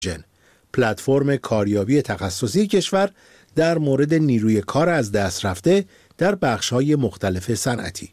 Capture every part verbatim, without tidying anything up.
جن، پلتفرم کاریابی تخصصی کشور در مورد نیروی کار از دست رفته در بخش‌های مختلف صنعتی.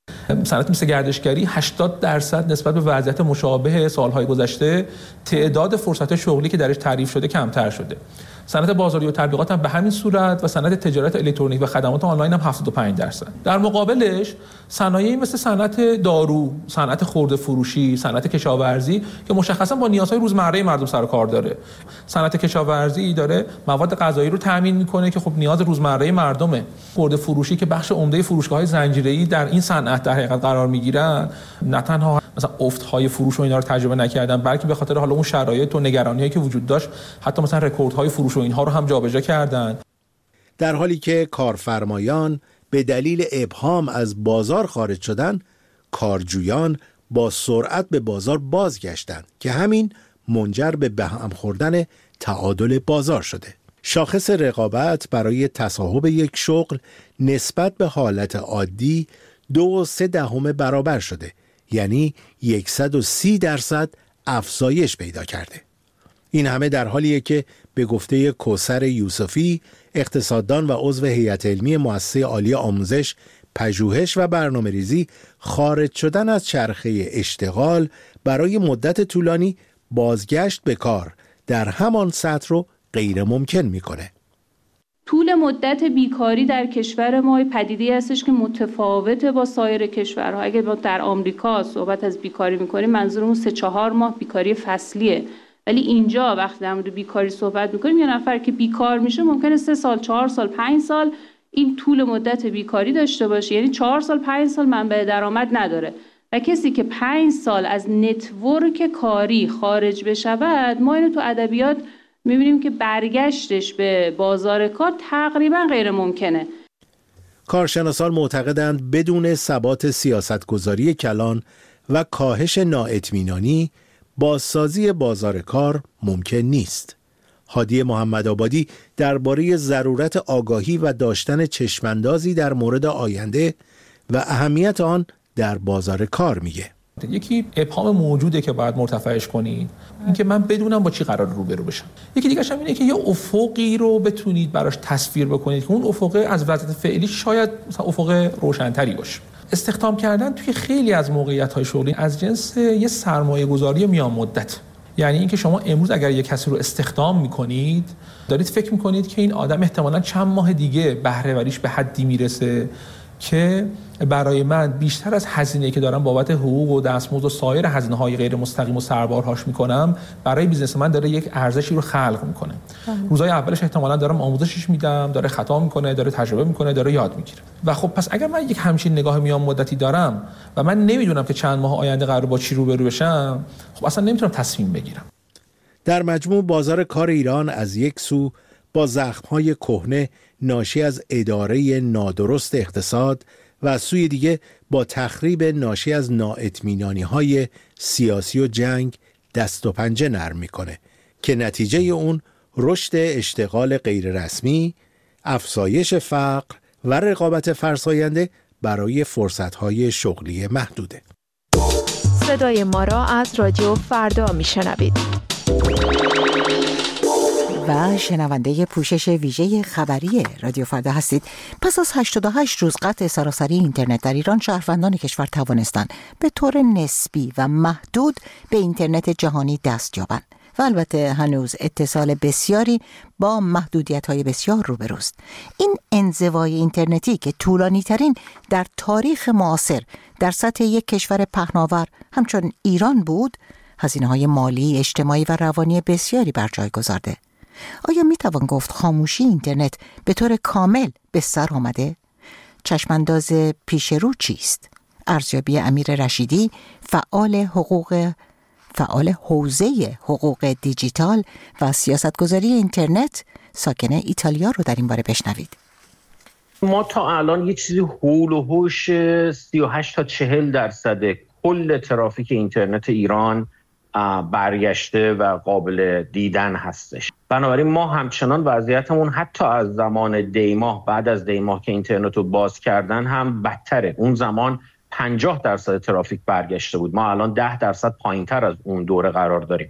صنعت مثل گردشگری هشتاد درصد نسبت به وضعیت مشابه سالهای گذشته تعداد فرصت شغلی که درش تعریف شده کمتر شده. صنعت بازاری و تبلیغات هم به همین صورت و صنعت تجارت الکترونیک و خدمات آنلاین هم هفتاد و پنج درصد. در مقابلش صنایعی مثل صنعت دارو، صنعت خرده فروشی، صنعت کشاورزی که مشخصا با نیازهای روزمره مردم سر و کار داره. صنعت کشاورزی داره مواد غذایی رو تامین میکنه که خب نیاز روزمره مردمه. خرده فروشی که بخش عمده فروشگاه‌های زنجیره‌ای در این صنعت در حقیقت قرار میگیرن، نه تنها مثلا افت‌های فروش و اینا رو تجربه نکردن، بلکه به خاطر حالا اون شرایط و نگرانی‌هایی که وجود داشت حتی مثلا رکوردهای فروش و اینها رو هم جابجا کردن. در حالی که کارفرمایان به دلیل ابهام از بازار خارج شدن، کارجویان با سرعت به بازار بازگشتند که همین منجر به به هم خوردن تعادل بازار شده. شاخص رقابت برای تصاحب یک شغل نسبت به حالت عادی دو و سه دهم برابر شده، یعنی صد و سی درصد افزایش پیدا کرده. این همه در حالیه که به گفته کوثر یوسفی، اقتصاددان و عضو هیئت علمی مؤسسه عالی آموزش، پژوهش و برنامه‌ریزی، خارج شدن از چرخه اشتغال برای مدت طولانی بازگشت به کار در همان سطح رو غیر ممکن میکنه. طول مدت بیکاری در کشور ما پدیده‌ای هستش که متفاوته با سایر کشورها. اگه ما در آمریکا صحبت از بیکاری میکنیم منظورمون سه چهار ماه بیکاری فصلیه، ولی اینجا وقتی در مورد بیکاری صحبت میکنیم یه نفر که بیکار میشه ممکنه سه سال، چهار سال، پنج سال این طول مدت بیکاری داشته باشه، یعنی چهار سال، پنج سال منبع درآمد نداره و کسی که پنج سال از نتورک کاری خارج بشود، ما اینو تو ادبیات میبینیم که برگشتش به بازار کار تقریبا غیر ممکنه. کارشناسان معتقدند بدون ثبات سیاستگذاری کلان و کاهش نااطمینانی بازسازی بازار کار ممکن نیست. هادی محمدآبادی درباره ضرورت آگاهی و داشتن چشماندازی در مورد آینده و اهمیت آن در بازار کار میگه. یکی ابهام موجوده که باید مرتفعش کنید، اینکه من بدونم با چی قرار روبرو بشم. یکی دیگه هم اینه که یه افقی رو بتونید براش تصویر بکنید که اون افق از وضعیت فعلی شاید مثلا افق روشن‌تری باشه. استخدام کردن توی خیلی از موقعیت‌های شغلی از جنس یه سرمایه‌گذاری میان مدت. یعنی اینکه شما امروز اگر یک کسی رو استخدام می‌کنید، دارید فکر می‌کنید که این آدم احتمالاً چند ماه دیگه بهره وریش به حدی میرسه که برای من بیشتر از هزینه‌ای که دارم بابت حقوق و دستمزد و سایر هزینه‌های غیر مستقیم و سربارهاش می‌کنم، برای بیزنس من داره یک ارزشی رو خلق می‌کنه. روزهای اولش احتمالاً دارم آموزشش میدم، داره خطا می‌کنه، داره تجربه می‌کنه، داره یاد می‌گیره. و خب پس اگر من یک همچین نگاه میان مدتی دارم و من نمی‌دونم که چند ماه آینده قرار با چی روبرو بشم، خب اصلا نمی‌تونم تصمیم بگیرم. در مجموع بازار کار ایران از یک سو با زخم‌های کهنه ناشی از اداره نادرست اقتصاد و از سوی دیگه با تخریب ناشی از نااطمینانی‌های سیاسی و جنگ دست و پنجه نرم میکنه که نتیجه اون رشد اشتغال غیررسمی، افزایش فقر و رقابت فرساینده برای فرصت‌های شغلی محدوده. صدای ما را از رادیو فردا میشنوید و شنونده پوشش ویژه خبری رادیو فردا هستید. پس از هشتاد و هشت روز قطع سراسری اینترنت در ایران، شهروندان کشور توانستند به طور نسبی و محدود به اینترنت جهانی دست یابند و البته هنوز اتصال بسیاری با محدودیت‌های بسیار روبروست. این انزوای اینترنتی که طولانی ترین در تاریخ معاصر در سطح یک کشور پهناور همچون ایران بود، هزینه‌های مالی، اجتماعی و روانی بسیاری بر جای گذارده. آیا می توان گفت خاموشی اینترنت به طور کامل به سر آمده؟ چشمانداز پیش رو چیست؟ ارزیابی امیر رشیدی، فعال حقوق فعال حوزه حقوق دیجیتال و سیاستگذاری اینترنت ساکن ایتالیا رو در این باره بشنوید. ما تا الان یه چیزی هول و هوش سی و هشت تا چهل درصد کل ترافیک اینترنت ایران برگشته و قابل دیدن هستش. بنابراین ما همچنان وضعیتمون حتی از زمان دیماه، بعد از دیماه که اینترنت رو باز کردن هم بدتره. اون زمان پنجاه درصد ترافیک برگشته بود، ما الان ده درصد پایین تر از اون دوره قرار داریم.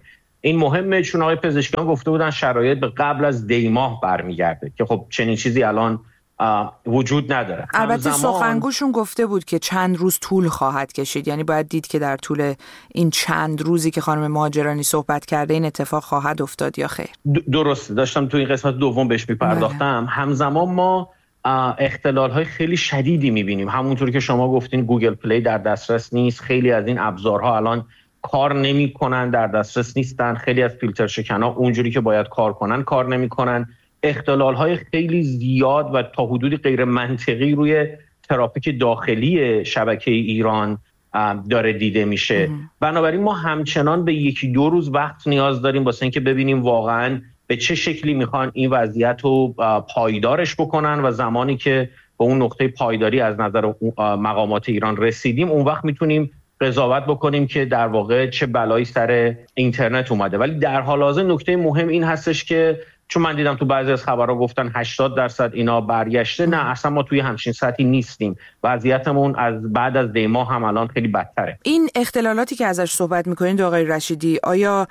این مهمه چون آقای پزشکیان گفته بودن شرایط به قبل از دی ماه برمیگرده که خب چنین چیزی الان وجود نداره. البته سخنگوشون گفته بود که چند روز طول خواهد کشید، یعنی باید دید که در طول این چند روزی که خانم مهاجرانی صحبت کرده این اتفاق خواهد افتاد یا خیر. درسته، داشتم تو این قسمت دوم بهش میپرداختم. بله. همزمان ما اختلال‌های خیلی شدیدی می‌بینیم. همونطور که شما گفتین گوگل پلی در دسترس نیست، خیلی از این ابزارها الان کار نمی‌کنن، در دسترس نیستن، خیلی از فیلتر شکن‌ها اونجوری که باید کار کنن کار نمی‌کنن. اختلال‌های خیلی زیاد و تا حدودی غیر منطقی روی ترافیک داخلی شبکه ایران داره دیده میشه. بنابراین ما همچنان به یکی دو روز وقت نیاز داریم واسه اینکه ببینیم واقعاً به چه شکلی میخوان این وضعیت رو پایدارش بکنن و زمانی که به اون نقطه پایداری از نظر مقامات ایران رسیدیم اون وقت میتونیم قضاوت بکنیم که در واقع چه بلایی سر اینترنت اومده. ولی در حال حاضر نکته مهم این هستش که چون من دیدم تو بعضی از خبرها گفتن هشتاد درصد اینا برگشته، نه اصلا ما توی همچین سطحی نیستیم. وضعیتمون از بعد از دی ماه هم الان خیلی بدتره. این اختلالاتی که ازش صحبت میکنید آقای رشیدی آیا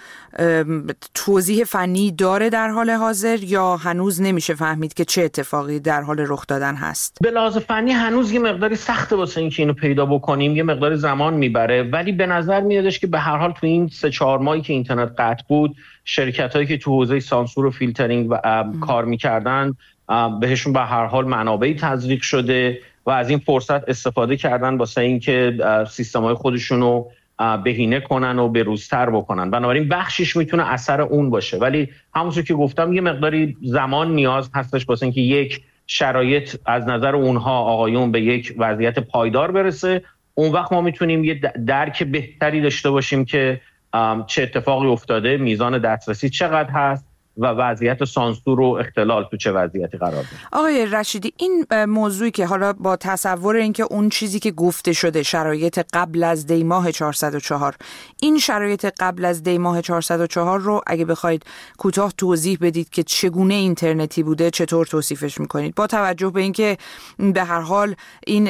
توضیح فنی داره در حال حاضر یا هنوز نمیشه فهمید که چه اتفاقی در حال رخ دادن هست؟ به لحاظ فنی هنوز یه مقداری سخته واسه اینکه اینو پیدا بکنیم، یه مقدار زمان میبره، ولی به نظر میادش که به هر حال تو این سه چهار ماهی که اینترنت قطع بود شرکتایی که تو حوزه سانسور و فیلترینگ و کار میکردن بهشون به هر حال منابعی تزریق شده و از این فرصت استفاده کردن واسه اینکه سیستم‌های خودشون رو بهینه کنن و بروزتر بکنن. بنابراین بخشش میتونه اثر اون باشه، ولی همونطور که گفتم یه مقداری زمان نیاز هستش واسه اینکه یک شرایط از نظر اونها آقایون به یک وضعیت پایدار برسه. اون وقت ما میتونیم یه درک بهتری داشته باشیم که چه اتفاقی افتاده، میزان دسترسی چقدر هست و وضعیت سانسور و اختلال تو چه وضعیتی قرار داره. آقای رشیدی این موضوعی که حالا با تصور اینکه اون چیزی که گفته شده شرایط قبل از دی ماه چهارصد و چهار، این شرایط قبل از دی ماه چهارصد و چهار رو اگه بخواید کوتاه توضیح بدید که چگونه اینترنتی بوده چطور توصیفش میکنید، با توجه به اینکه به هر حال این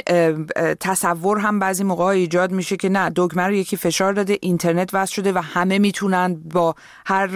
تصور هم بعضی موقع ایجاد میشه که نه دکمه رو یکی فشار داده اینترنت وصل شده و همه میتونن با هر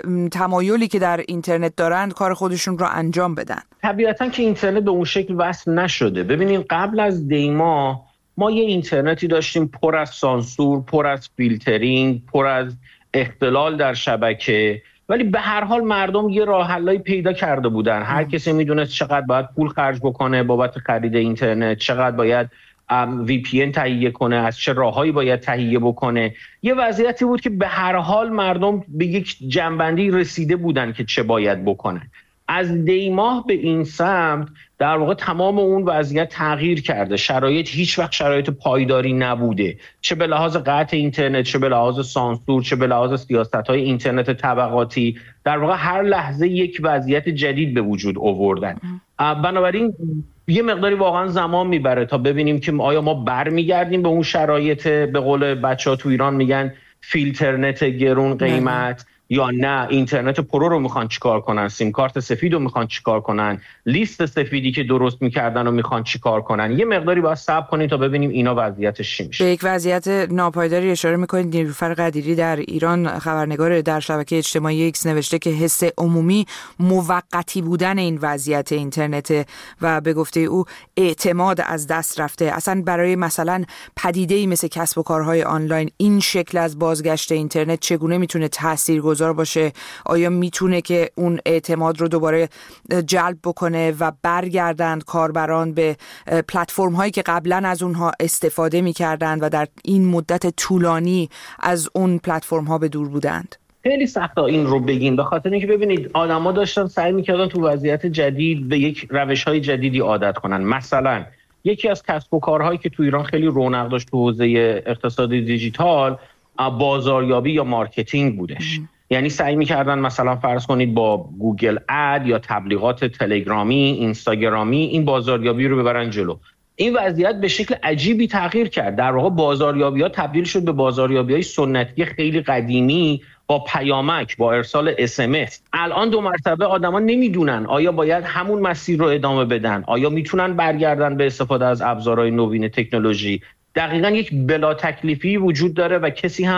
تمایلی که در اینترنت دارن کار خودشون رو انجام بدن. طبیعتاً که اینترنت به اون شکل وصل نشده. ببینین قبل از دی ماه ما یه اینترنتی داشتیم پر از سانسور، پر از فیلترینگ، پر از اختلال در شبکه، ولی به هر حال مردم یه راه حلایی پیدا کرده بودن. هر کسی میدونست چقدر باید پول خرج بکنه بابت خرید اینترنت، چقدر باید وی پی ان تهیه کنه، از چه راههایی باید تهیه بکنه. یه وضعیتی بود که به هر حال مردم به یک جنبندی رسیده بودن که چه باید بکنن. از دی ماه به این سمت در واقع تمام اون وضعیت تغییر کرده. شرایط هیچ وقت شرایط پایداری نبوده، چه به لحاظ قطع اینترنت، چه به لحاظ سانسور، چه به لحاظ سیاست‌های اینترنت طبقاتی. در واقع هر لحظه یک وضعیت جدید به وجود آوردن. بنابراین یه مقداری واقعا زمان میبره تا ببینیم که آیا ما برمیگردیم به اون شرایط به قول بچه‌ها تو ایران میگن فیلترنت گرون قیمت یا نه اینترنت پرو رو میخوان چیکار کنن، سیم کارت سفید رو میخوان چیکار کنن، لیست سفیدی که درست میکردن رو میخوان چیکار کنن. یه مقداری باید صبر کنیم تا ببینیم اینا وضعیتش چی میشه. به یک وضعیت ناپایداری اشاره میکنید. نیلوفر قدیری در ایران خبرنگار در شبکه اجتماعی ایکس نوشته که حس عمومی موقتی بودن این وضعیت اینترنت و به گفته او اعتماد از دست رفته. اصلا برای مثلا پدیده‌ای مثل کسب و کارهای آنلاین این شکل از بازگشت اینترنت چگونه میتونه تاثیرگذار باشه؟ آیا میتونه که اون اعتماد رو دوباره جلب بکنه و برگردند کاربران به پلتفرم هایی که قبلا از اونها استفاده میکردند و در این مدت طولانی از اون پلتفرم ها به دور بودند؟ خیلی سخته این رو بگیم، به خاطر اینکه ببینید آدما داشتن سعی میکردن تو وضعیت جدید به یک روش‌های جدیدی عادت کنن. مثلا یکی از کسب و کارهایی که تو ایران خیلی رونق داشت تو حوزه اقتصاد دیجیتال بازاریابی یا مارکتینگ بودش. ام. یعنی سعی می‌کردن مثلا فرض کنید با گوگل اد یا تبلیغات تلگرامی، اینستاگرامی این بازاریابی رو ببرن جلو. این وضعیت به شکل عجیبی تغییر کرد. در واقع بازاریابی‌ها تبدیل شد به بازاریابی‌های سنتی خیلی قدیمی با پیامک، با ارسال اس ام اس. الان دو مرتبه آدما نمیدونن آیا باید همون مسیر رو ادامه بدن، آیا میتونن برگردن به استفاده از ابزارهای نوین تکنولوژی. دقیقاً یک بلا تکلیفی وجود داره و کسی هم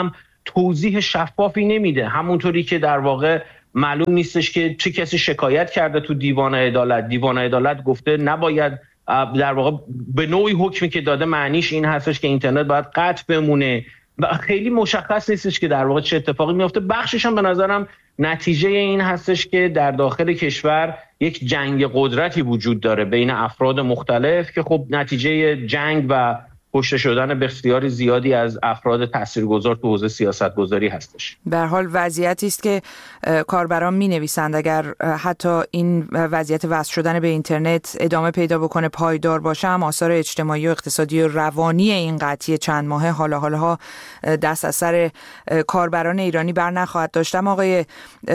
توضیح شفافی نمیده. همونطوری که در واقع معلوم نیستش که چه کسی شکایت کرده تو دیوان عدالت، دیوان عدالت گفته نباید، در واقع به نوعی حکمی که داده معنیش این هستش که اینترنت باید قطع بمونه و خیلی مشخص نیستش که در واقع چه اتفاقی میفته. بخشش هم به نظرم نتیجه این هستش که در داخل کشور یک جنگ قدرتی وجود داره بین افراد مختلف که خب نتیجه جنگ و کشته شدن بسیاری زیادی از افراد تاثیرگذار تو حوزه سیاستگذاری هستش. به هر حال وضعیتی است که کاربران می‌نویسند اگر حتی این وضعیت وصل شدن به اینترنت ادامه پیدا بکنه، پایدار باشه، هم آثار اجتماعی و اقتصادی و روانی این قطعی چند ماهه حالا حالا دست از سر کاربران ایرانی بر نخواهد داشت. آقای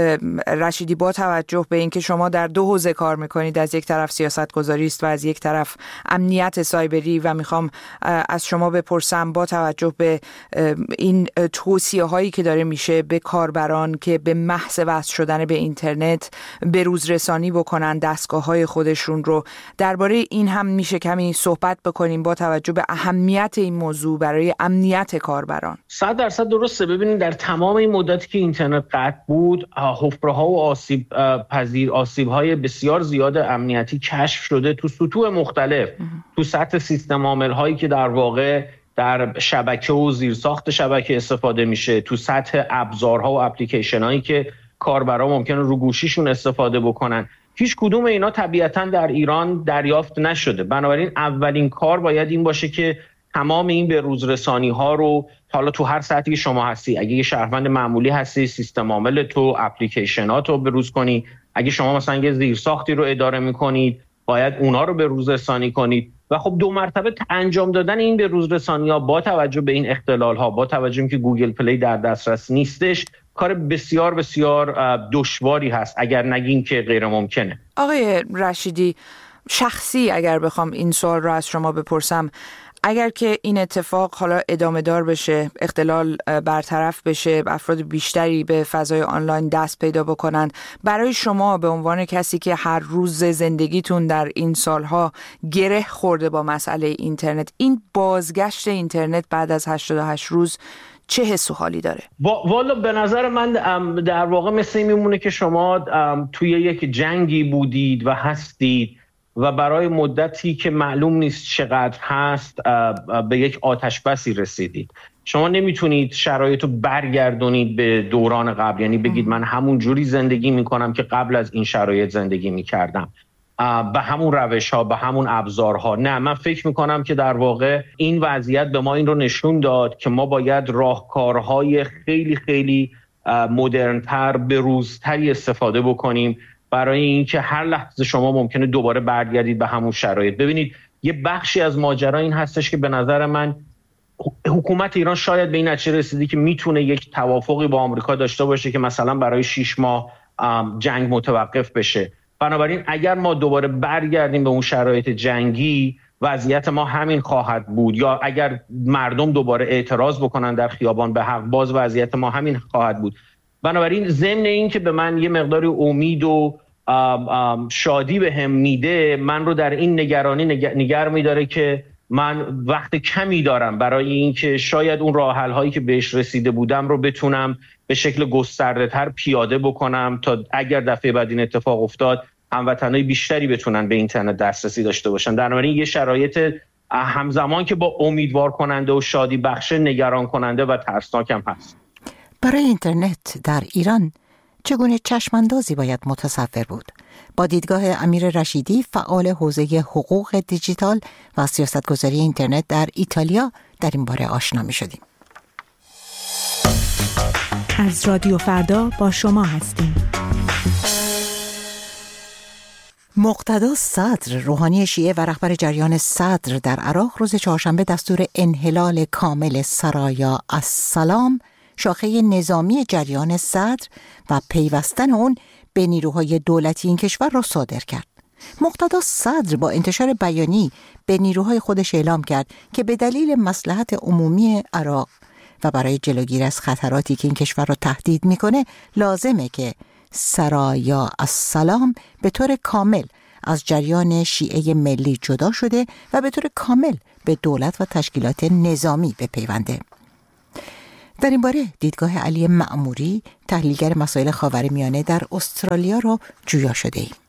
رشیدی، با توجه به اینکه شما در دو حوزه کار می‌کنید، از یک طرف سیاستگذاری است و از یک طرف امنیت سایبری، و می‌خوام از شما بپرسم با توجه به این توصیه هایی که داره میشه به کاربران که به محض وصل شدن به اینترنت به روز رسانی بکنن دستگاه های خودشون رو، درباره این هم میشه کمی صحبت بکنیم با توجه به اهمیت این موضوع برای امنیت کاربران؟ صد درصد درسته. ببینید در تمام این مدتی که اینترنت قطع بود، حفره ها و آسیب پذیر آسیب های بسیار زیاد امنیتی کشف شده تو سطوح مختلف، تو سطح سیستم عامل هایی که در واقع در شبکه و زیرساخت شبکه استفاده میشه، تو سطح ابزارها و اپلیکیشن هایی که کاربرا ممکنه رو گوشیشون استفاده بکنن. هیچ کدوم اینا طبیعتاً در ایران دریافت نشده. بنابراین اولین کار باید این باشه که تمام این به روز رسانی ها رو، حالا تو هر سطحی شما هستی، اگه یه شهروند معمولی هستی سیستم عامل تو، اپلیکیشنات رو به روز کنی، اگه شما مثلا یه زیرساختی رو اداره میکنید باید اونا رو به روز رسانی کنید. و خب دو مرتبه انجام دادن این به روز رسانی ها با توجه به این اختلال ها، با توجه به که گوگل پلی در دسترس نیستش، کار بسیار بسیار دشواری هست، اگر نگیم که غیر ممکنه. آقای رشیدی، شخصی اگر بخوام این سوال رو از شما بپرسم، اگر که این اتفاق حالا ادامه دار بشه، اختلال برطرف بشه، افراد بیشتری به فضای آنلاین دست پیدا بکنند، برای شما به عنوان کسی که هر روز زندگیتون در این سالها گره خورده با مسئله اینترنت، این بازگشت اینترنت بعد از هشتاد و هشت روز چه حس و حالی داره؟ والا به نظر من در واقع مثل این میمونه که شما توی یک جنگی بودید و هستید و برای مدتی که معلوم نیست چقدر هست به یک آتش بسی رسیدید. شما نمیتونید شرایط رو برگردونید به دوران قبل، یعنی بگید من همون جوری زندگی میکنم که قبل از این شرایط زندگی میکردم، به همون روش ها، به همون ابزارها. نه، من فکر میکنم که در واقع این وضعیت به ما این رو نشون داد که ما باید راهکارهای خیلی خیلی مدرن‌تر، بروزتری استفاده بکنیم برای اینکه هر لحظه شما ممکنه دوباره برگردید به همون شرایط. ببینید یه بخشی از ماجرا این هستش که به نظر من حکومت ایران شاید به این نتیجه رسیدی که میتونه یک توافقی با آمریکا داشته باشه که مثلا برای شش ماه جنگ متوقف بشه. بنابراین اگر ما دوباره برگردیم به اون شرایط جنگی، وضعیت ما همین خواهد بود، یا اگر مردم دوباره اعتراض بکنن در خیابان به حق، باز وضعیت ما همین خواهد بود. بنابراین ضمن این که به من یه مقداری امید و شادی به هم میده، من رو در این نگرانی نگر میداره که من وقت کمی دارم برای اینکه شاید اون راه حل هایی که بهش رسیده بودم رو بتونم به شکل گسترده تر پیاده بکنم تا اگر دفعه بعد این اتفاق افتاد هموطنای بیشتری بتونن به اینترنت دسترسی داشته باشن. در نتیجه یه شرایط همزمان که با امیدوار کننده و شادی بخش، نگران کننده و ترسناک هم هست. برای اینترنت در ایران چگونه چشماندازی باید متصور بود؟ با دیدگاه امیر رشیدی، فعال حوزه حقوق دیجیتال و سیاستگذاری اینترنت در ایتالیا، در این باره آشنا می شدیم. از رادیو فردا با شما هستیم. مقتدا صدر، روحانی شیعه و رهبر جریان صدر در عراق، روز چهارشنبه دستور انحلال کامل سرایا السلام، شاخه نظامی جریان صدر، و پیوستن اون به نیروهای دولتی این کشور را صادر کرد. مقتدا صدر با انتشار بیانیه به نیروهای خودش اعلام کرد که به دلیل مصلحت عمومی عراق و برای جلوگیری از خطراتی که این کشور را تهدید میکنه، لازمه که سرایا السلام به طور کامل از جریان شیعه ملی جدا شده و به طور کامل به دولت و تشکیلات نظامی بپیونده. در این باره دیدگاه علی مأموری، تحلیلگر مسائل خاورمیانه در استرالیا را جویا شده ایم.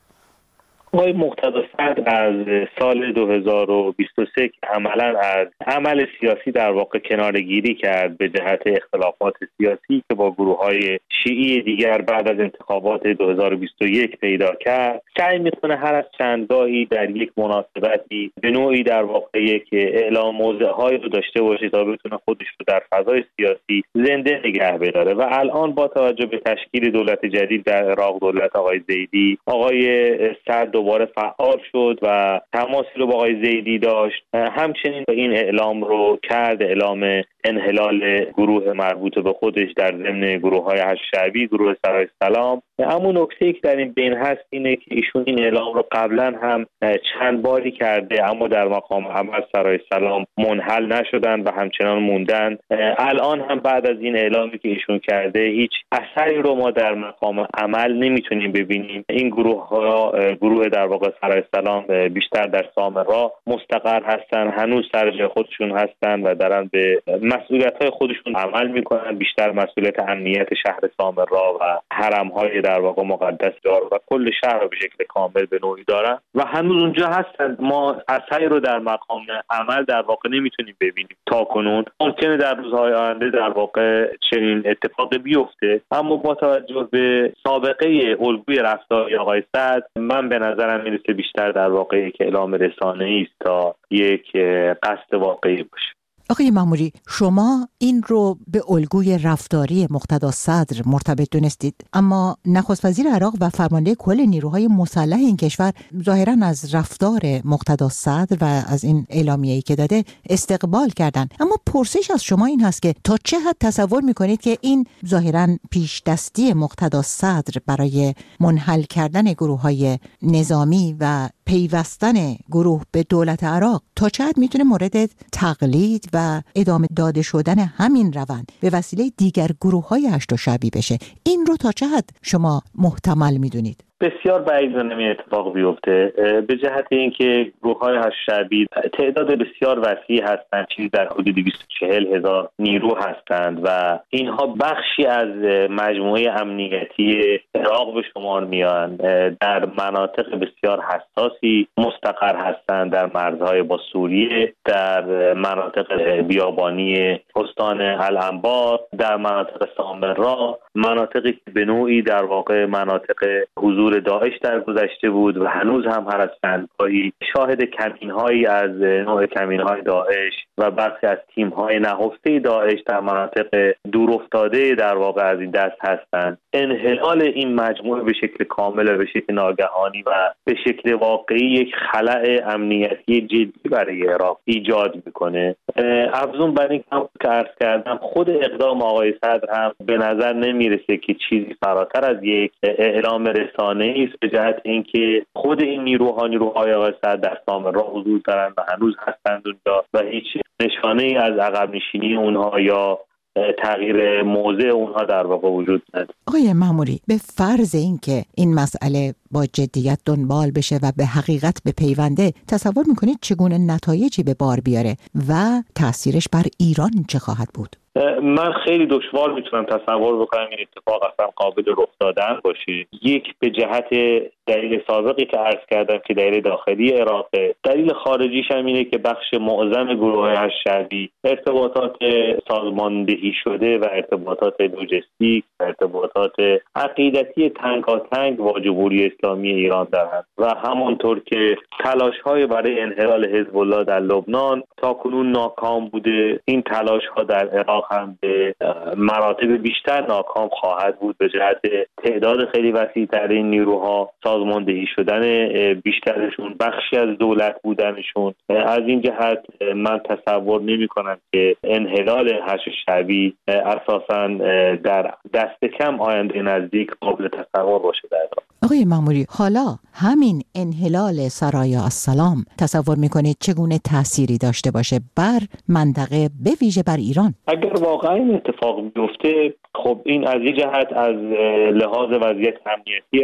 آقای مقتدا صدر از سال دو هزار و بیست و سه که عملاً از عمل سیاسی در واقع کناره‌گیری کرد به جهت اختلافات سیاسی که با گروه‌های شیعی دیگر بعد از انتخابات دو هزار و بیست و یک پیدا کرد، سعی می‌کنه هر از چندگاهی در یک مناسبتی به نوعی در واقع یک اعلام موضع‌هایی رو داشته باشه تا بتونه خودش رو در فضای سیاسی زنده نگه بداره. و الان با توجه به تشکیل دولت جدید در عراق، دولت آقای زیدی، آقای صدر دوباره فعال شد و تماسی رو با آقای زیدی داشت. همچنین این اعلام رو کرد، اعلام انحلال گروه مربوط به خودش در ضمن گروه‌های هشت شعبی، گروه سرای سلام. اما نکته‌ای که در این بین هست اینه که ایشون این اعلام رو قبلا هم چند باری کرده، اما در مقام عمل سرای سلام منحل نشدن و همچنان موندن. الان هم بعد از این اعلامی که ایشون کرده هیچ اثری رو ما در مقام عمل نمیتونیم ببینیم. این گروه‌ها، گروه در واقع سرای سلام بیشتر در سامرا مستقر هستن، هنوز سر جای خودشون هستن و دارن به مسئولیت‌های خودشون عمل میکنن، بیشتر مسئولیت امنیت شهر سامرا و حرم‌های در واقع مقدس دار و کل شهر رو به شکل کامل به نوعی دارن و هنوز اونجا هستن. ما اثری رو در مقام عمل در واقع نمیتونیم ببینیم تا کنون. ممکنه در روزهای آینده در واقع چنین اتفاقی بیفته، اما با توجه به سابقه الگوی رفتاری آقای صدر، من به نظرم میرسه بیشتر در واقع یک اعلام رسانه‌ای است تا یک قصد واقعی باشه. آقای مأموری، شما این رو به الگوی رفتاری مقتدا صدر مرتبط دونستید، اما نخست وزیر عراق و فرمانده کل نیروهای مسلح این کشور ظاهراً از رفتار مقتدا صدر و از این اعلامیه‌ای که داده استقبال کردن. اما پرسش از شما این هست که تا چه حد تصور میکنید که این ظاهراً پیش دستی مقتدا صدر برای منحل کردن گروه‌های نظامی و پیوستن گروه به دولت عراق تا چه حد میتونه مورد تقلید و ادامه داده شدن همین روند به وسیله دیگر گروه‌های هشت شعبی بشه؟ این رو تا چه حد شما محتمل میدونید؟ بسیار بعید نمی اتفاق بیفته، به جهت اینکه گروه‌های هشت شعبی تعداد بسیار وسیع هستند، چیزی در حدود دویست و چهل هزار نیرو هستند و اینها بخشی از مجموعه امنیتی عراق به شمار میان. در مناطق بسیار حساسی مستقر هستند، در مرزهای با سوریه، در مناطق بیابانی استان الانبار، در مناطق سامرا، مناطقی که به نوعی در واقع مناطق حضور داعش در گذشته بود و هنوز هم هر از چندگاهی شاهد کمین‌هایی از نوع کمین‌های داعش و برخی از تیم‌های نهفته داعش در مناطق دورافتاده در واقع از این دست هستند. انحلال این مجموعه به شکل کامل و به شکل ناگهانی و به شکل واقعی یک خلأ امنیتی جدی برای عراق ایجاد میکنه. افزون بر این که عرض کردم، خود اقدام آقای صدر هم به نظر نمیرسه که چیزی فراتر از یک اعلام رسانه‌ای است، به جهت اینکه خود این نیروها نیروهای آقای صدر در سامرا حضور دارند و هنوز هستند اونجا و هیچ نشانه‌ای از عقب نشینی اونها یا تغییر موضع اونها در واقع وجود نداره. آقای مأموری، به فرض اینکه این مسئله با جدیت دنبال بشه و به حقیقت به پیونده، تصور میکنید چگونه نتایجی به بار بیاره و تأثیرش بر ایران چه خواهد بود؟ من خیلی دشوار میتونم تصور بکنم این اتفاق اصلا قابل رخ دادن باشه. یک، به جهت دلیل سابقی که عرض کردم که دلیل داخلی عراقه. دلیل خارجیش هم اینه که بخش معظم گروه‌های هشت شعبی ارتباطات سازماندهی شده و ارتباطات لوجستیک و ارتباطات عقیدتی تنگاتنگ با جمهوری اسلامی ایران دارند و همانطور که تلاش‌های برای انحلال حزب الله در لبنان تاکنون ناکام بوده، این تلاش‌ها در عراق هم به مراتب بیشتر ناکام خواهد بود به جهت تعداد خیلی وسیع‌تر این نیروها، سازماندهی شدن بیشترشون، بخشی از دولت بودنشون. از این جهت من تصور نمی‌کنم که انحلال هشت شعبی اساساً در دست کم آینده نزدیک قابل تصور باشه در عراق. آقای مأموری، حالا همین انحلال سرای السلام تصور می‌کنید چگونه تأثیری داشته باشه بر منطقه، به ویژه بر ایران؟ اگر واقعا این اتفاق بیفته، خب این از این جهت از لحاظ وضعیت امنیتی عراق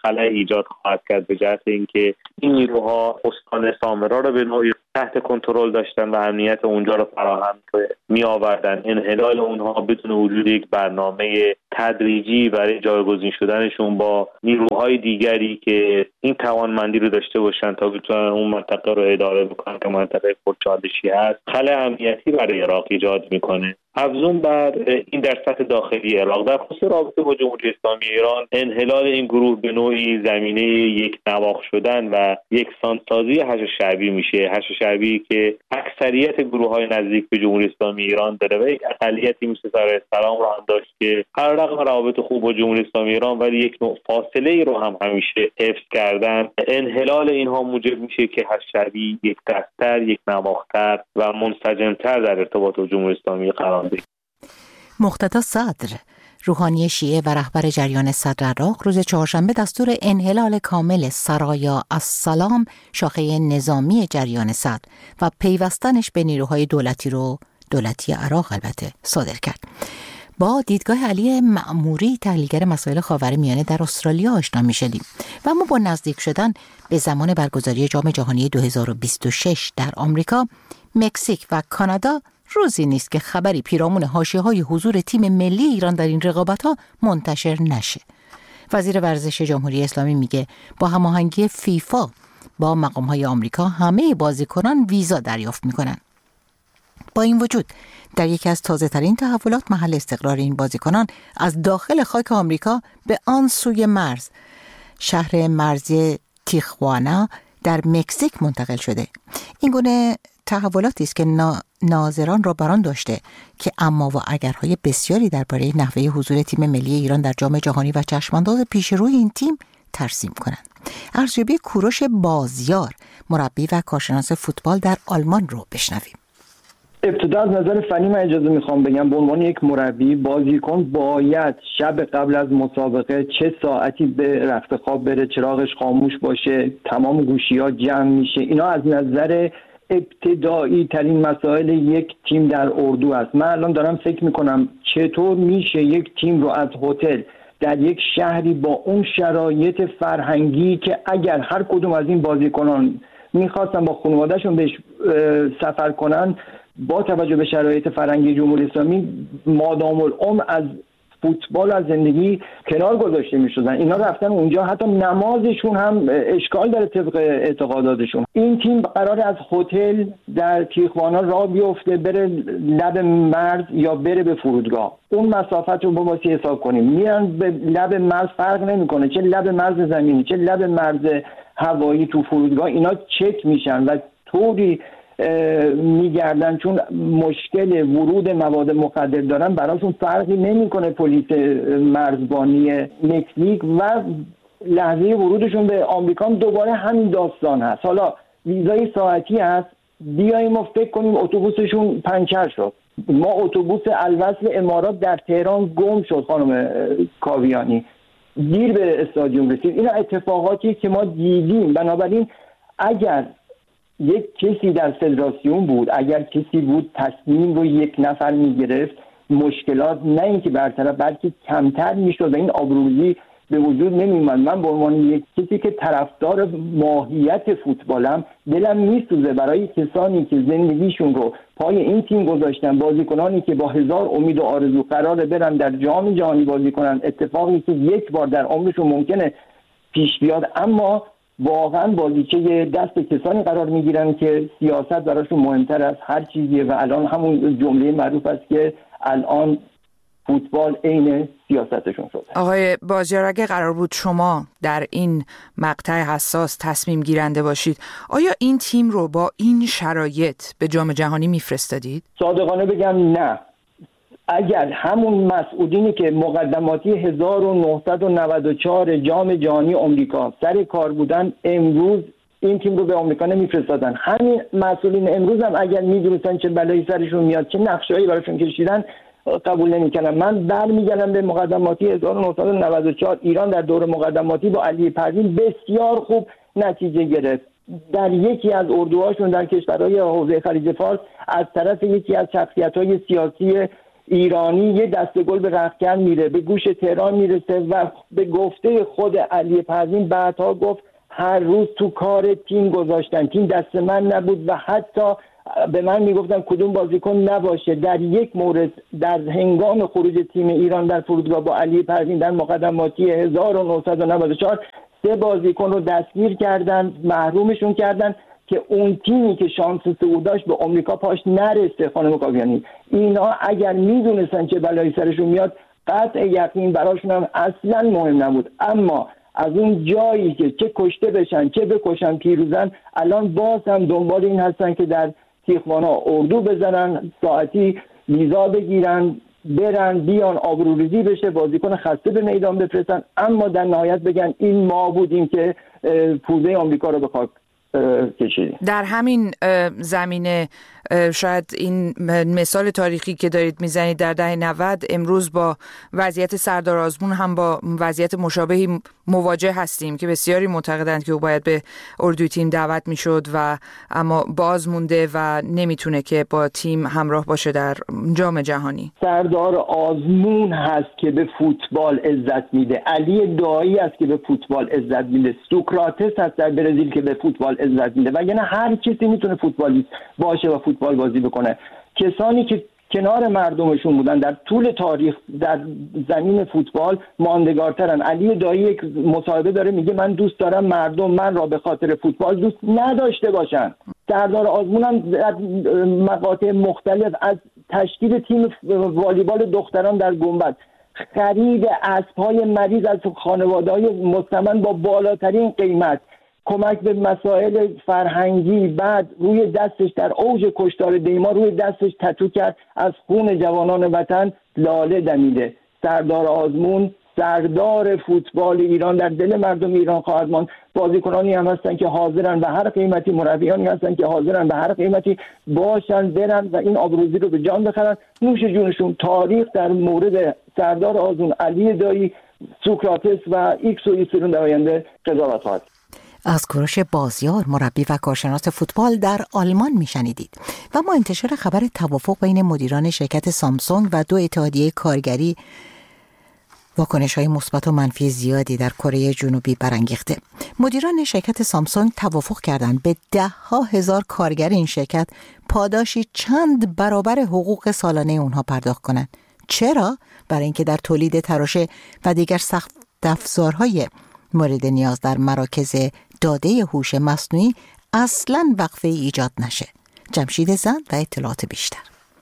خلأ ایجاد خواهد کرد به جهت اینکه این نیروها استان سامرا رو به نوعی تحت کنترل داشتن و امنیت اونجا رو فراهم می آوردن. انحلال اونها بدون وجود یک برنامه تدریجی برای جایگزین شدنشون با نیروهای دیگری که این توانمندی رو داشته باشن تا بتونن اون منطقه رو اداره بکنن که منطقه پرچالشی هست، خلأ امنیتی برای عراق ایجاد میکنه. افزون بر این در سطح داخلی عراق، در خصوص رابطه با جمهوری اسلامی ایران، انحلال این گروه به نوعی زمینه یک نواخت شدن و یک سانسازی حشد شعبی میشه. حشد شعبی که اکثریت گروه‌های نزدیک به جمهوری اسلامی ایران داره و یک اقلیتی مثل سرای سلام رو هم داشت که علیرغم روابط خوب با جمهوری اسلامی ایران ولی یک نوع فاصله ای رو هم همیشه حفظ کردن. انحلال اینها موجب میشه که حشد شعبی یک دست‌تر، یک نواخت‌تر و منسجم‌تر در ارتباط با جمهوری اسلامی قرار بگیره. مقتدا صدر، روحانی شیعه و رهبر جریان صدر عراق، روز چهارشنبه دستور انحلال کامل سرایا السلام، شاخه نظامی جریان صدر، و پیوستنش به نیروهای دولتی رو دولتی عراق البته صادر کرد. با دیدگاه علی مأموری، تحلیلگر مسائل خاورمیانه در استرالیا آشنا می‌شدیم و اما با نزدیک شدن به زمان برگزاری جام جهانی دو هزار و بیست و شش در آمریکا، مکزیک و کانادا روزی نیست که خبری پیرامون حاشیه‌های حضور تیم ملی ایران در این رقابت‌ها منتشر نشه. وزیر ورزش جمهوری اسلامی میگه با هماهنگی فیفا با مقام‌های آمریکا همه بازیکنان ویزا دریافت میکنن. با این وجود در یکی از تازه‌ترین تحولات، محل استقرار این بازیکنان از داخل خاک آمریکا به آن سوی مرز، شهر مرزی تیخوانا در مکزیک منتقل شده. این گونه تحولاتی است که ناظران را بران داشته که اما و اگرهای بسیاری درباره نحوه حضور تیم ملی ایران در جام جهانی و چشمانداز پیش روی این تیم ترسیم کنند. ارزیابی کوروش بازیار، مربی و کارشناس فوتبال در آلمان رو بشنویم. ابتدا از نظر فنی من اجازه میخوام بگم به عنوان یک مربی، بازیکن باید شب قبل از مسابقه چه ساعتی به رخت خواب بره، چراغش خاموش باشه، تمام گوشی‌ها جمع میشه. اینا از نظر ابتدایی ترین مسائل یک تیم در اردو است. من الان دارم فکر میکنم چطور میشه یک تیم رو از هتل در یک شهری با اون شرایط فرهنگی که اگر هر کدوم از این بازیکنان میخواستن با خانوادهشون بهش سفر کنن، با توجه به شرایط فرهنگی جمهوری اسلامی مادام العمر از فوتبال از زندگی کنار گذاشته می‌شدن. اینا رفتن اونجا، حتی نمازشون هم اشکال داره طبق اعتقاداتشون. این تیم قراره از هتل در تیخوانا راه بیفته بره لب مرز یا بره به فرودگاه. اون مسافت رو با واسه حساب کنیم، میان به لب مرز، فرق نمیکنه چه لب مرز زمینی چه لب مرز هوایی، تو فرودگاه اینا چک میشن و طوری میگردن چون مشکل ورود مواد مخدر دارن، براشون فرقی نمیکنه پلیس مرزبانی مکزیک و لحظه ورودشون به آمریکا دوباره همین داستان هست. حالا ویزای ساعتی هست، بیاییم و فکر کنیم اتوبوسشون پنچر شد. ما اتوبوس الوصل امارات در تهران گم شد خانم کاویانی، دیر به استادیوم رسید. اینا اتفاقاتی که ما دیدیم. بنابراین اگر یک کسی در فدراسیون بود، اگر کسی بود تصمیم رو یک نفر میگرفت، مشکلات نه اینکه برطرف بلکه کمتر میشد و این آبروریزی به وجود نمیومد. من به عنوان یک کسی که طرفدار ماهیت فوتبالم، دلم میسوزه برای کسانی که زندگیشون رو پای این تیم گذاشتن، بازیکنانی که با هزار امید و آرزو قراره برن در جام جهانی بازی کنن، اتفاقی که یک بار در عمرشون ممکنه پیش بیاد، اما واقعا بازیچه دست کسانی قرار میگیرن که سیاست براشون مهمتر از هر چیزیه و الان همون جمله معروف است که الان فوتبال عین سیاستشون شده. آقای بازیار، اگه قرار بود شما در این مقطع حساس تصمیم گیرنده باشید، آیا این تیم رو با این شرایط به جام جهانی میفرستادید؟ صادقانه بگم نه. اگر همون مسئولینی که مقدماتی هزار و نهصد و نود و چهار جام جهانی آمریکا سر کار بودن، امروز این تیم رو به آمریکا نمیفرستادن. همین مسئولین امروز هم اگر میدونستن چه بلایی سرشون میاد، چه نقشه‌ای براشون کشیدن، قبول نمی‌کردن. من برمیگردم به مقدماتی هزار و نهصد و نود و چهار. ایران در دور مقدماتی با علی پروین بسیار خوب نتیجه گرفت. در یکی از اردوهاشون در کشورهای حوزه خلیج فارس از طرف یکی از شخصیت‌های سیاسی ایرانی یه دسته گل به رختکن میره، به گوش تهران میرسه و به گفته خود علی پروین بعدها گفت هر روز تو کار تیم گذاشتن، تیم دست من نبود و حتی به من میگفتن کدوم بازیکن نباشه. در یک مورد در هنگام خروج تیم ایران در فرودگاه با علی پروین در مقدماتی هزار و نهصد و نود و چهار سه بازیکن رو دستگیر کردن، محرومشون کردن که اون تیمی که شانس صعود داشت به آمریکا پاش نرسه. خانم کاویانی، اینا اگر میدونستن چه بلایی سرشون میاد قطع یقین براشون هم اصلا مهم نبود، اما از اون جایی که چه کشته بشن چه بکشن پیروزن، الان باز هم دنبال این هستن که در تیخوانا اردو بزنن، ساعتی ویزا بگیرن، برن بیان، آبروریزی بشه، بازیکن خسته به میدان بفرستن، اما در نهایت بگن این ما بودیم که پوزه آمریکا رو به خاک کشیدیم. در همین زمینه شاید این مثال تاریخی که دارید میزنید در دهه نود امروز با وضعیت سردار آزمون هم با وضعیت مشابهی مواجه هستیم که بسیاری معتقدند که او باید به اردوی تیم دعوت میشد و اما باز مونده و نمیتونه که با تیم همراه باشه در جام جهانی. سردار آزمون هست که به فوتبال عزت میده، علی دایی است که به فوتبال عزت میده، سوکراتس هست در برزیل که به فوتبال عزت میده و یعنی هر کسی میتونه فوتبالیست باشه و فوتبال بازی بکنه. کسانی که کنار مردمشون بودن در طول تاریخ در زمین فوتبال ماندگارترن. علی دایی یک مصاحبه داره میگه من دوست دارم مردم من را به خاطر فوتبال دوست نداشته باشن. سردار آزمون هم در مقاطع مختلف از تشکیل تیم والیبال دختران در گنبد، خرید اسب‌های مریض از خانواده‌های مستمن با بالاترین قیمت، کمک به مسائل فرهنگی، بعد روی دستش در اوج کشتار دیما روی دستش تتو کرد از خون جوانان وطن لاله دمیده. سردار آزمون سردار فوتبال ایران در دل مردم ایران خواهد ماند. بازیکنانی هم هستن که حاضرن به هر قیمتی، مربیانی هستن که حاضرن به هر قیمتی باشن برن و این آبروزی رو به جان بخرن. نوش جونشون. تاریخ در مورد سردار آزمون، علی دایی، سوکراتس و ایکس و ایسرون در آینده قضاوت خواهد. از کوروش بازیار، مربی و کارشناس فوتبال در آلمان میشنیدید. و ما انتشار خبر توافق بین مدیران شرکت سامسونگ و دو اتحادیه کارگری واکنش‌های مثبت و منفی زیادی در کره جنوبی برانگیخته. مدیران شرکت سامسونگ توافق کردند به ده ها هزار کارگر این شرکت پاداشی چند برابر حقوق سالانه اونها پرداخت کنند. چرا؟ برای اینکه در تولید تراشه و دیگر سخت افزارهای مورد نیاز در مراکز داده هوش مصنوعی اصلاً وقفه ایجاد نشه. جمشید زند و اطلاعات بیشتر.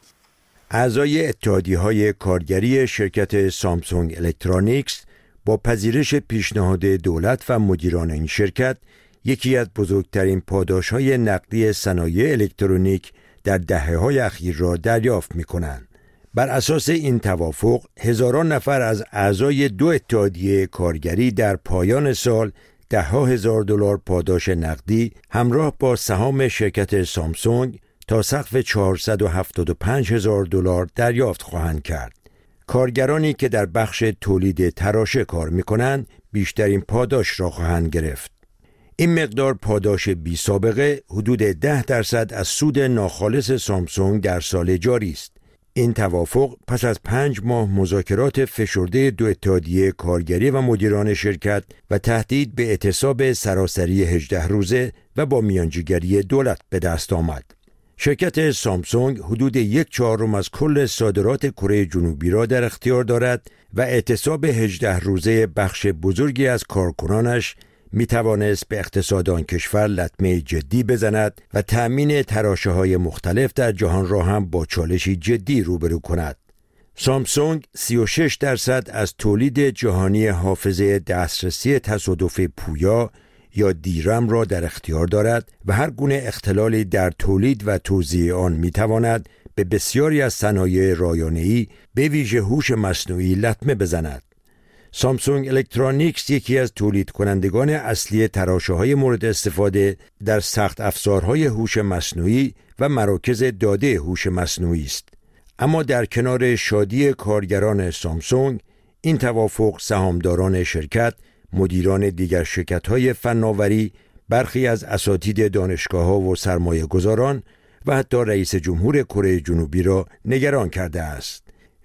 اعضای اتحادیه‌های کارگری شرکت سامسونگ الکترونیکس با پذیرش پیشنهاد دولت و مدیران این شرکت یکی از بزرگترین پاداش‌های نقدی صنایع الکترونیک در دهه‌های اخیر را دریافت می‌کنند. بر اساس این توافق هزاران نفر از اعضای دو اتحادیه کارگری در پایان سال ده ها هزار دلار پاداش نقدی همراه با سهام شرکت سامسونگ تا سقف چهارصد و هفتاد و پنج هزار دلار دریافت خواهند کرد. کارگرانی که در بخش تولید تراشه کار می‌کنند بیشترین پاداش را خواهند گرفت. این مقدار پاداش بی سابقه حدود ده درصد از سود ناخالص سامسونگ در سال جاری است. این توافق پس از پنج ماه مذاکرات فشرده دو اتحادیه کارگری و مدیران شرکت و تهدید به اعتصاب سراسری هجده روزه و با میانجیگری دولت به دست آمد. شرکت سامسونگ حدود یک چهارم از کل صادرات کره جنوبی را در اختیار دارد و اعتصاب هجده روزه بخش بزرگی از کارکنانش می توانست به اقتصاد آن کشور لطمه جدی بزند و تأمین تراشه‌های مختلف در جهان را هم با چالشی جدی روبرو کند. سامسونگ سی و شش درصد از تولید جهانی حافظه دسترسی تصادف پویا یا دیرم را در اختیار دارد و هر گونه اختلالی در تولید و توزیع آن می تواند به بسیاری از صنایع رایانه‌ای به ویژه هوش مصنوعی لطمه بزند. سامسونگ الکترونیکس یکی از تولید کنندگان اصلی تراشه‌های مورد استفاده در سخت افزارهای هوش مصنوعی و مراکز داده هوش مصنوعی است. اما در کنار شادی کارگران سامسونگ، این توافق سهامداران شرکت، مدیران دیگر شرکت‌های فناوری، برخی از اساتید دانشگاه‌ها و سرمایه‌گذاران و حتی رئیس جمهور کره جنوبی را نگران کرده است.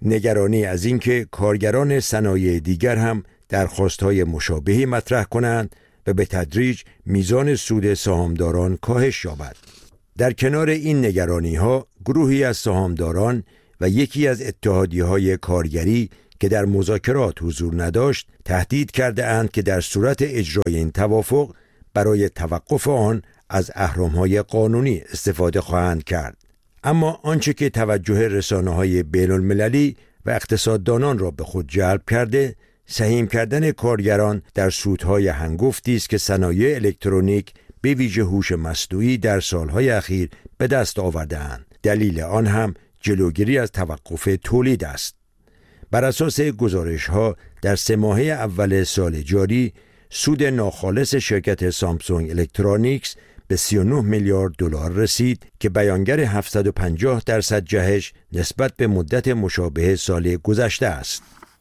نگرانی از اینکه کارگران صنایع دیگر هم درخواست‌های مشابهی مطرح کنند و به تدریج میزان سود سهامداران کاهش یابد. در کنار این نگرانی‌ها، گروهی از سهامداران و یکی از اتحادیه‌های کارگری که در مذاکرات حضور نداشت، تهدید کرده اند که در صورت اجرای این توافق برای توقف آن از اهرم‌های قانونی استفاده خواهند کرد. اما آنچه که توجه رسانه‌های بین‌المللی و اقتصاددانان را به خود جلب کرده، سهیم کردن کارگران در سودهای هنگفتی است که صنایع الکترونیک به ویژه هوش مصنوعی در سالهای اخیر به دست آورده‌اند. دلیل آن هم جلوگیری از توقف تولید است. بر اساس گزارش‌ها در سه ماهه اول سال جاری، سود ناخالص شرکت سامسونگ الکترونیکس به سی و نه میلیارد دلار رسید که بیانگر هفتصد و پنجاه درصد جهش نسبت به مدت مشابه سال گذشته است.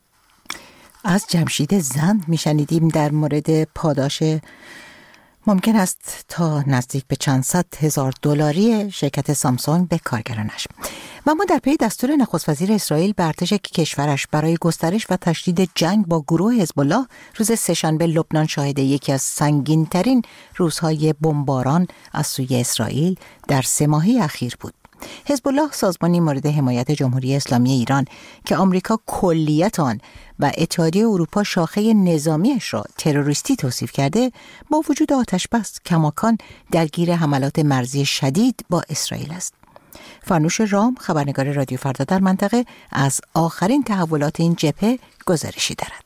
از جمشید زند میشنیدیم در مورد پاداش ممکن است تا نزدیک به چند صد هزار دلاری شرکت سامسونگ به کارگرانش. و ما در پی دستور نخست وزیر اسرائیل به ارتش کشورش برای گسترش و تشدید جنگ با گروه حزب الله روز سه‌شنبه لبنان شاهد یکی از سنگین‌ترین روزهای بمباران از سوی اسرائیل در سه ماهه اخیر بود. حزب الله سازمانی مورد حمایت جمهوری اسلامی ایران که آمریکا کلیت آن و اتحادیه اروپا شاخه نظامیش را تروریستی توصیف کرده، با وجود آتش بس کماکان درگیر حملات مرزی شدید با اسرائیل است. فرنوش رام، خبرنگار رادیو فردا در منطقه، از آخرین تحولات این جبهه گزارشی دارد.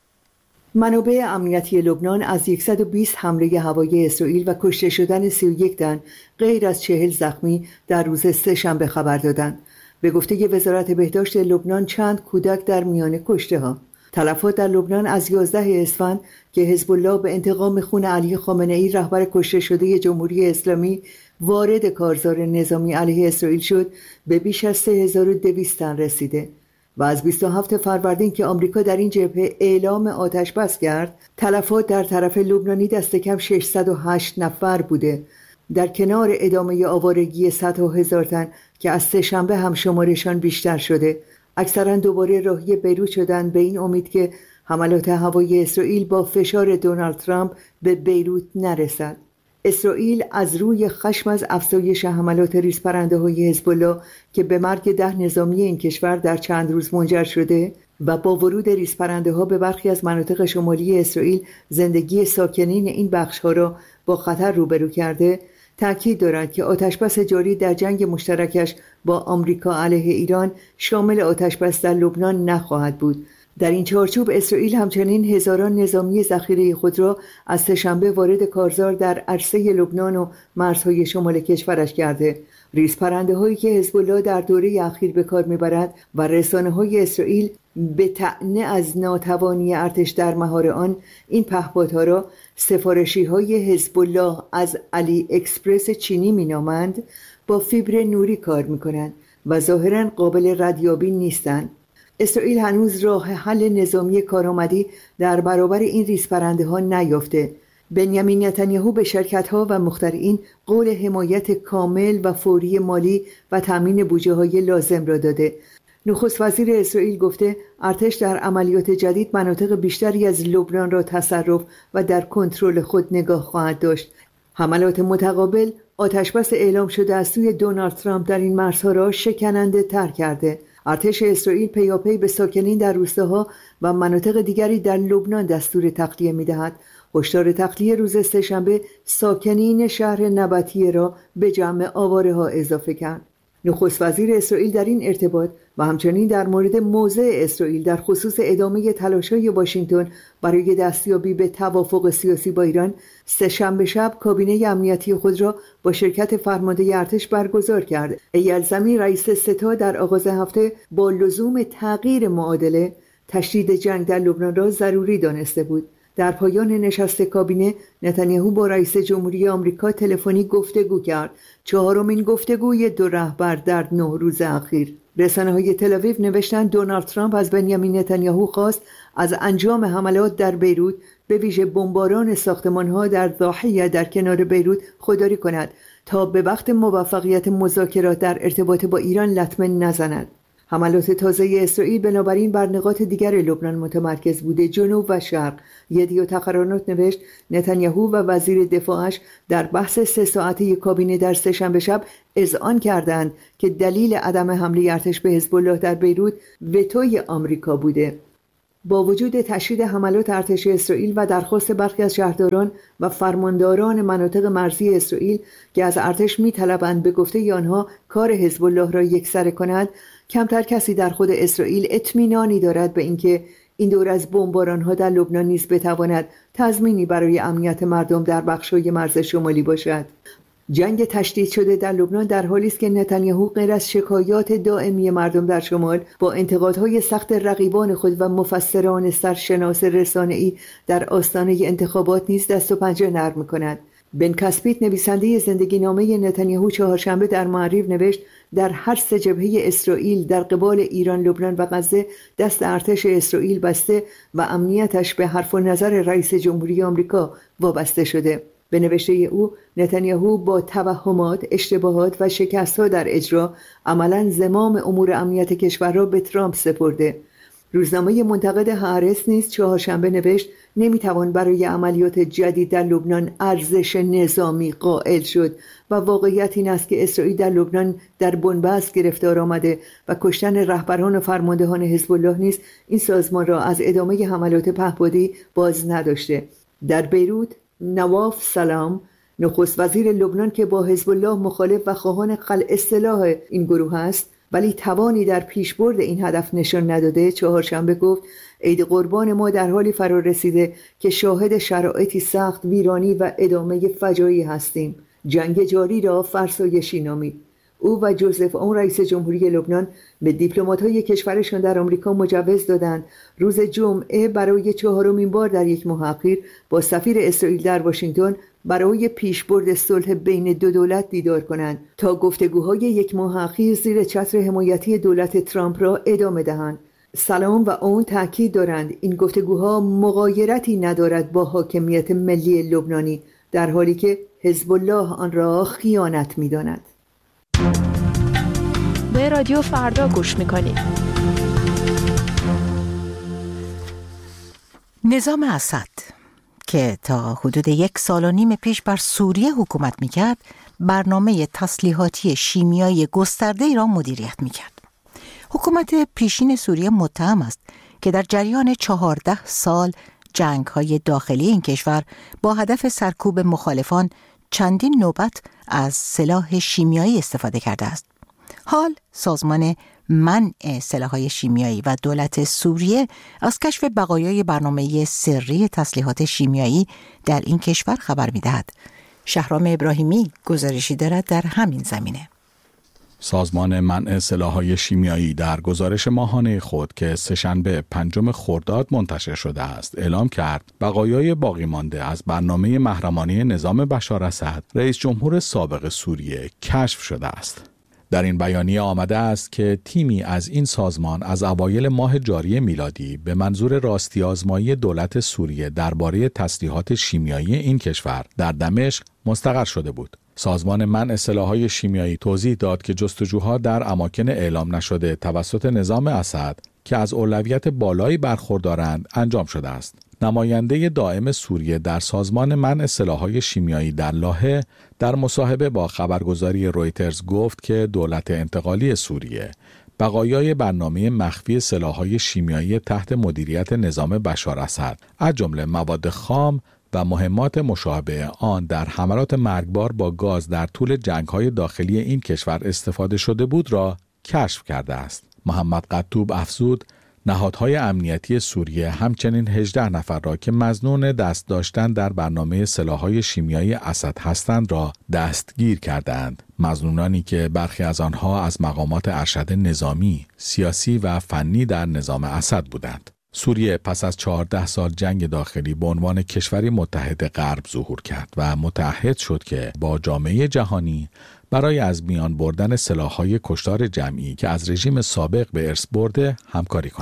منابع امنیتی لبنان از صد و بیست حمله هوایی اسرائیل و کشته شدن سی و یک تن غیر از چهل زخمی در روز سه‌شنبه خبر دادند. به گفته وزارت بهداشت لبنان، چند کودک در میان کشته ها. تلفات در لبنان از یازده اسفند که حزب الله به انتقام خون علی خامنه ای رهبر کشته شده جمهوری اسلامی وارد کارزار نظامی علیه اسرائیل شد، به بیش از سه هزار و دویست تن رسیده و از بیست و هفتم فروردین که آمریکا در این جبهه اعلام آتش بس کرد، تلفات در طرف لبنانی دست کم ششصد و هشت نفر بوده، در کنار ادامه آوارگی صدها هزار تن که از سه‌شنبه هم شمارشان بیشتر شده. اکثرا دوباره راهی بیروت شدند به این امید که حملات هوایی اسرائیل با فشار دونالد ترامپ به بیروت نرسد. اسرائیل از روی خشم از افزایش حملات ریزپرنده‌های حزب الله که به مرگ ده نظامی این کشور در چند روز منجر شده و با ورود ریزپرنده‌ها به برخی از مناطق شمالی اسرائیل زندگی ساکنین این بخش‌ها را با خطر روبرو کرده، تأکید دارد که آتشبس جاری در جنگ مشترکش با آمریکا علیه ایران شامل آتشبس در لبنان نخواهد بود. در این چارچوب اسرائیل همچنین هزاران نظامی ذخیره خود را از سه‌شنبه وارد کارزار در عرصه لبنان و مرزهای شمال کشورش کرده. ریزپرنده‌هایی که حزب الله در دوره اخیر به کار می‌برد و رسانه‌های اسرائیل به طعنه از ناتوانی ارتش در مهار آن این پهپادها را سفارشی‌های حزب الله از علی اکسپرس چینی می‌نامند، با فیبر نوری کار می‌کنند و ظاهراً قابل ردیابی نیستند. اسرائیل هنوز راه حل نظامی کارآمدی در برابر این ریزپرنده‌ها نیافته. بنیامین نتانیاهو به شرکت‌ها و مخترعین قول حمایت کامل و فوری مالی و تامین بودجه‌های لازم را داده. نخست وزیر اسرائیل گفته ارتش در عملیات جدید مناطق بیشتری از لبنان را تصرف و در کنترل خود نگاه خواهد داشت. حملات متقابل آتشبس اعلام شده از سوی دونالد ترامپ در این مرزها را شکننده تر کرده. ارتش اسرائیل پیاپی به ساکنین در روستاها و مناطق دیگری در لبنان دستور تخلیه می‌دهد. هشدار تخلیه روز سه‌شنبه ساکنین شهر نبطیه را به جمع آواره‌ها اضافه کرد. نخست وزیر اسرائیل در این ارتباط و همچنین در مورد موضع اسرائیل در خصوص ادامه تلاش‌های واشنگتن برای دستیابی به توافق سیاسی با ایران، سه‌شنبه شب کابینه امنیتی خود را با شرکت فرمانده ارتش برگزار کرد. ایل زمین رئیس ستا در آغاز هفته با لزوم تغییر معادله تشدید جنگ در لبنان را ضروری دانسته بود. در پایان نشست کابینه، نتانیاهو با رئیس جمهوری آمریکا تلفنی گفتگو کرد، چهارمین گفتگوی دو رهبر در نه روز اخیر. رسانه‌های تل‌آویو نوشتند دونالد ترامپ از بنیامین نتانیاهو خواست از انجام حملات در بیروت، به ویژه بمباران ساختمان‌ها در ضاحیه در کنار بیروت، خودداری کند تا به وقت موفقیت مذاکرات در ارتباط با ایران لطمه نزند. حملات تازه اسرائیل بنابراین بر نقاط دیگر لبنان متمرکز بوده، جنوب و شرق. یدیو تقرارات نوشت نتانیاهو و وزیر دفاعش در بحث سه ساعته کابینه در سه‌شنبه شب اذعان کردند که دلیل عدم حمله ارتش به حزب الله در بیروت وتوی آمریکا بوده. با وجود تشدید حملات ارتش اسرائیل و درخواست برخی از شهرداران و فرمانداران مناطق مرزی اسرائیل که از ارتش می‌طلبند به گفته آنها کار حزب الله را یکسره کند، کمتر کسی در خود اسرائیل اطمینانی دارد به اینکه این دور از بمباران‌ها در لبنان نیز بتواند تضمینی برای امنیت مردم در بخش‌های مرز شمالی باشد. جنگ تشدید شده در لبنان در حالی است که نتانیاهو غیر از شکایات دائمی مردم در شمال با انتقادهای سخت رقیبان خود و مفسران سرشناس رسانه‌ای در آستانه انتخابات نیز دست و پنجه نرم می‌کند. بن کسپیت نویسنده زندگی نامه نتانیاهو چهارشنبه در معریف نوشت در هر سه جبهه اسرائیل در قبال ایران، لبنان و غزه دست ارتش اسرائیل بسته و امنیتش به حرف و نظر رئیس جمهوری آمریکا وابسته شده. به نوشته او نتانیاهو با توهمات، اشتباهات و شکست‌ها در اجرا عملاً زمام امور امنیت کشور را به ترامپ سپرده. روزنامه منتقد هارس نیز چهارشنبه نوشت نمیتوان برای عملیات جدید در لبنان ارزش نظامی قائل شد و واقعیت این است که اسرائیل در لبنان در بنبست گرفتار آمده و کشتن رهبران و فرماندهان حزب الله نیز این سازمان را از ادامه حملات پهپادی باز نداشته. در بیروت نواف سلام، نخست وزیر لبنان که با حزب الله مخالف و خواهان خلع سلاح این گروه است ولی توانی در پیشبرد این هدف نشان نداده، چهارشنبه گفت عید قربان ما در حالی فرا رسیده که شاهد شرایطی سخت، ویرانی و ادامه فجایعی هستیم. جنگ جاری را فرسایشی نامید. او و جوزف اون رئیس جمهوری لبنان به دیپلمات‌های کشورشان در آمریکا مجوز دادند روز جمعه برای چهارمین بار در یک ماه اخیر با سفیر اسرائیل در واشنگتن برای پیشبرد صلح بین دو دولت دیدار کنند تا گفتگوهای یک ماه اخیر زیر چتر حمایتی دولت ترامپ را ادامه دهند. سلام و اون تاکید دارند این گفتگوها مغایرتی ندارد با حاکمیت ملی لبنانی، در حالی که حزب الله آن را خیانت می‌داند. به رادیو فردا گوش میکنید. نظام اسد که تا حدود یک سال و نیم پیش بر سوریه حکومت میکرد، برنامه تسلیحاتی شیمیایی گسترده را مدیریت میکرد. حکومت پیشین سوریه متهم است که در جریان چهارده سال جنگ‌های داخلی این کشور با هدف سرکوب مخالفان چندین نوبت از سلاح شیمیایی استفاده کرده است. حال سازمان منع سلاح‌های شیمیایی و دولت سوریه از کشف بقایای برنامه سری تسلیحات شیمیایی در این کشور خبر می‌دهد. شهرام ابراهیمی گزارشی دارد در همین زمینه. سازمان منع سلاح‌های شیمیایی در گزارش ماهانه خود که سه‌شنبه پنجم خرداد منتشر شده است، اعلام کرد بقایای باقی مانده از برنامه محرمانه نظام بشار اسد، رئیس جمهور سابق سوریه، کشف شده است. در این بیانیه آمده است که تیمی از این سازمان از اوایل ماه جاری میلادی به منظور راستی آزمایی دولت سوریه درباره تسلیحات شیمیایی این کشور در دمشق مستقر شده بود. سازمان منع سلاح‌های شیمیایی توضیح داد که جستجوها در اماکن اعلام نشده توسط نظام اسد که از اولویت بالایی برخوردارند انجام شده است. نماینده دائم سوریه در سازمان منع سلاح‌های شیمیایی در لاهه در مصاحبه با خبرگزاری رویترز گفت که دولت انتقالی سوریه بقایای برنامه مخفی سلاح‌های شیمیایی تحت مدیریت نظام بشار اسد از جمله مواد خام و مهمات مشابه آن در حملات مرگبار با گاز در طول جنگ‌های داخلی این کشور استفاده شده بود را کشف کرده است. محمد قطوب افزود نهادهای امنیتی سوریه همچنین هجده نفر را که مظنون دست داشتن در برنامه سلاح‌های شیمیایی اسد هستند را دستگیر کردند. مظنونانی که برخی از آنها از مقامات ارشد نظامی، سیاسی و فنی در نظام اسد بودند. سوریه پس از چهارده سال جنگ داخلی به عنوان کشوری متحد غرب ظهور کرد و متعهد شد که با جامعه جهانی برای از میان بردن سلاح‌های کشتار جمعی که از رژیم سابق به ارث برده همکاری کند.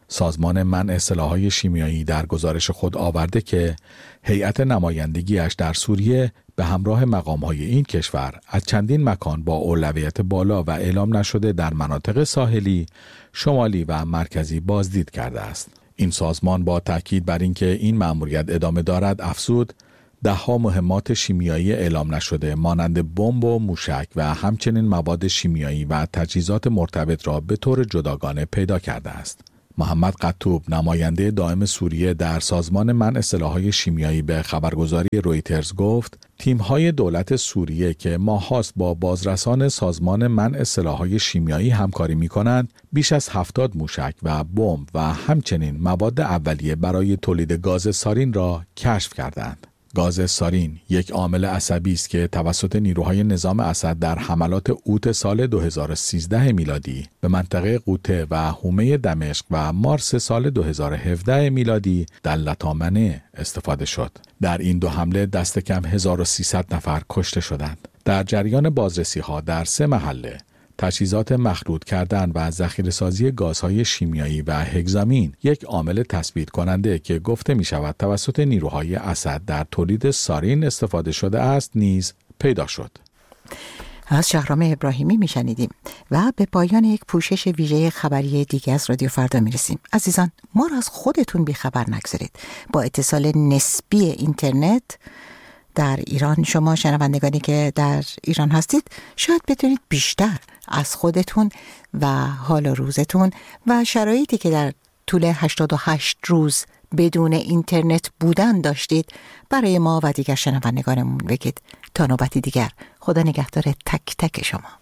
سازمان منع سلاح‌های شیمیایی در گزارش خود آورده که هیئت نمایندگیش در سوریه به همراه مقام‌های این کشور از چندین مکان با اولویت بالا و اعلام نشده در مناطق ساحلی، شمالی و مرکزی بازدید کرده است. این سازمان با تاکید بر اینکه این مأموریت ادامه دارد افزود ده‌ها مهمات شیمیایی اعلام نشده مانند بمب و موشک و همچنین مواد شیمیایی و تجهیزات مرتبط را به طور جداگانه پیدا کرده است. محمد قطوب نماینده دائم سوریه در سازمان منع سلاح‌های شیمیایی به خبرگزاری رویترز گفت تیم‌های دولت سوریه که ماه‌هاست با بازرسان سازمان منع سلاح‌های شیمیایی همکاری می‌کنند بیش از هفتاد موشک و بمب و همچنین مواد اولیه برای تولید گاز سارین را کشف کردند. گاز سارین یک عامل عصبی است که توسط نیروهای نظام اسد در حملات اوت سال دو هزار و سیزده میلادی به منطقه قوطه و حومه دمشق و مارس سال دو هزار و هفده میلادی در لطامنه استفاده شد. در این دو حمله دست کم هزار و سیصد نفر کشته شدند. در جریان بازرسی‌ها در سه محله تجهیزات مخلوط کردن و ذخیره‌سازی گازهای شیمیایی و هگزامین یک عامل تثبیت کننده که گفته می شود توسط نیروهای اسد در تولید سارین استفاده شده است نیز پیدا شد. از شهرام ابراهیمی می شنیدیم و به پایان یک پوشش ویژه خبری دیگه از رادیو فردا می رسیم. عزیزان، ما را از خودتون بی خبر نگذارید. با اتصال نسبی اینترنت در ایران، شما شنوندگانی که در ایران هستید شاید بتونید بیشتر از خودتون و حال روزتون و شرایطی که در طول هشتاد و هشت روز بدون اینترنت بودن داشتید برای ما و دیگر شنوندگانمون بگید. تا نوبتی دیگر، خدا نگهدار تک تک شما.